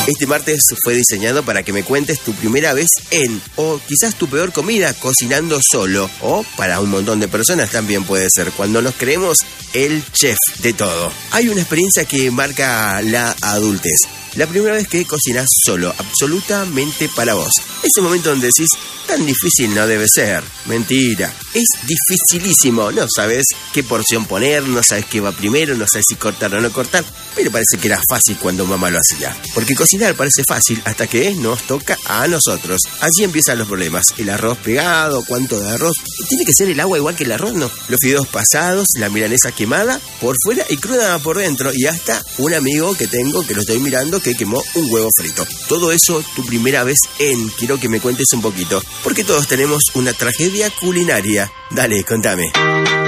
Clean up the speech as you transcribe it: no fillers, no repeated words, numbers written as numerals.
Este martes fue diseñado para que me cuentes tu primera vez o quizás tu peor comida cocinando solo, o para un montón de personas también puede ser, cuando nos creemos el chef de todo. Hay una experiencia que marca la adultez. La primera vez que cocinas solo, absolutamente para vos. Ese momento donde decís, tan difícil no debe ser. Mentira. Es dificilísimo. No sabes qué porción poner, no sabes qué va primero, no sabes si cortar o no cortar. Pero parece que era fácil cuando mamá lo hacía. Porque cocinar parece fácil hasta que nos toca a nosotros. Allí empiezan los problemas. El arroz pegado, cuánto de arroz. ¿Tiene que ser el agua igual que el arroz? No. Los fideos pasados, la milanesa quemada por fuera y cruda por dentro. Y hasta un amigo que tengo, que lo estoy mirando, que quemó un huevo frito. Todo eso, tu primera vez quiero que me cuentes un poquito, porque todos tenemos una tragedia culinaria. Dale, contame.